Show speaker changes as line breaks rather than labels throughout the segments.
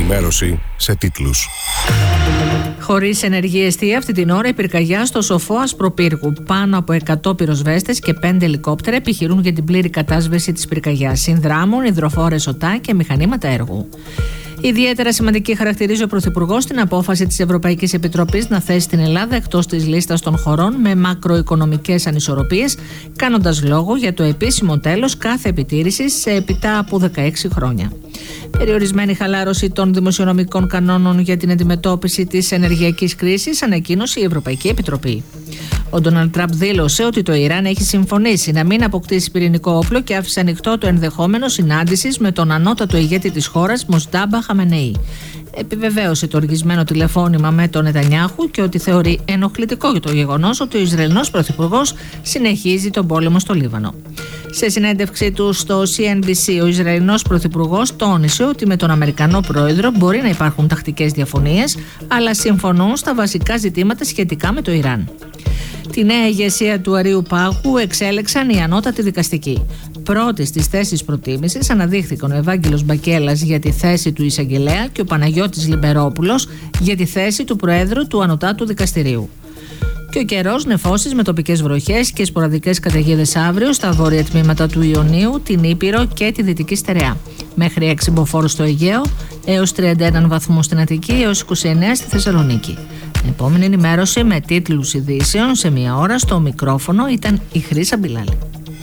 Ενημέρωση σε τίτλους.
Χωρίς ενεργή εστία αυτή την ώρα η πυρκαγιά στο Σοφό Ασπροπύργου. Πάνω από 100 πυροσβέστες και 5 ελικόπτερα επιχειρούν για την πλήρη κατάσβεση της πυρκαγιάς. Συνδράμουν υδροφόρες οτά και μηχανήματα έργου. Ιδιαίτερα σημαντική χαρακτηρίζει ο Πρωθυπουργός την απόφαση της Ευρωπαϊκής Επιτροπής να θέσει την Ελλάδα εκτός της λίστας των χωρών με μακροοικονομικές ανισορροπίες, κάνοντας λόγο για το επίσημο τέλος κάθε επιτήρησης σε έπειτα από 16 χρόνια. Περιορισμένη χαλάρωση των δημοσιονομικών κανόνων για την αντιμετώπιση της ενεργειακής κρίσης, ανακοίνωσε η Ευρωπαϊκή Επιτροπή. Ο Ντόναλντ Τραμπ δήλωσε ότι το Ιράν έχει συμφωνήσει να μην αποκτήσει πυρηνικό όπλο και άφησε ανοιχτό το ενδεχόμενο συνάντησης με τον ανώτατο ηγέτη της χώρας, Μοστάμπα Χαμενεή. Επιβεβαίωσε το οργισμένο τηλεφώνημα με τον Νετανιάχου και ότι θεωρεί ενοχλητικό το γεγονός ότι ο Ισραηλινός Πρωθυπουργός συνεχίζει τον πόλεμο στο Λίβανο. Σε συνέντευξή του στο CNBC, ο Ισραηλινός Πρωθυπουργός τόνισε ότι με τον Αμερικανό Πρόεδρο μπορεί να υπάρχουν τακτικές διαφωνίες, αλλά συμφωνούν στα βασικά ζητήματα σχετικά με το Ιράν. Τη νέα ηγεσία του Αριού Πάγου εξέλεξαν οι ανώτατοι δικαστικοί. Πρώτοι στις θέσεις προτίμησης αναδείχθηκαν ο Ευάγγελος Μπακέλας για τη θέση του εισαγγελέα και ο Παναγιώτης Λιμπερόπουλος για τη θέση του Προέδρου του Ανωτάτου Δικαστηρίου. Και ο καιρός, νεφώσεις με τοπικές βροχές και σποραδικές καταιγίδες αύριο στα βόρεια τμήματα του Ιωνίου, την Ήπειρο και τη Δυτική Στερεά. Μέχρι 6 μποφόρ στο Αιγαίο, έως 31 βαθμούς στην Αττική, έως 29 στη Θεσσαλονίκη. Επόμενη ενημέρωση με τίτλους ειδήσεων σε μία ώρα στο μικρόφωνο ήταν η Χρύσα Μπιλάλη.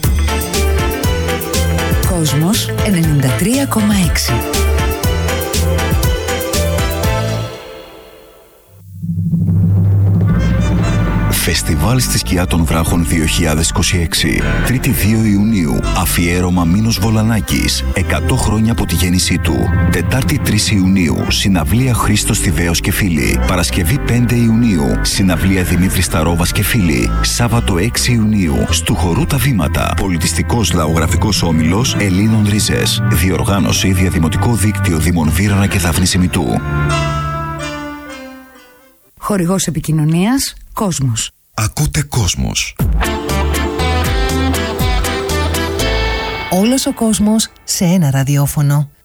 Κόσμος 93,6.
Φεστιβάλ στη Σκιά των Βράχων 2026. 3η 2 Ιουνίου. Αφιέρωμα Μίνος Βολανάκης. 100 χρόνια από τη γέννησή του. Τετάρτη 3 Ιουνίου. Συναυλία Χρήστος Θηβαίος και φίλοι. Παρασκευή 5 Ιουνίου. Συναυλία Δημήτρης Σταρόβας και φίλοι. Σάββατο 6 Ιουνίου. Στου Χορού τα Βήματα. Πολιτιστικός λαογραφικός όμιλος Ελλήνων Ρίζες. Διοργάνωση Διαδημοτικό Δίκτυο Δήμων Βύρανα και Δαφνή Σιμητού.
Χορηγός επικοινωνίας Κόσμος.
Ακούτε Κόσμος.
Όλος ο κόσμος σε ένα ραδιόφωνο.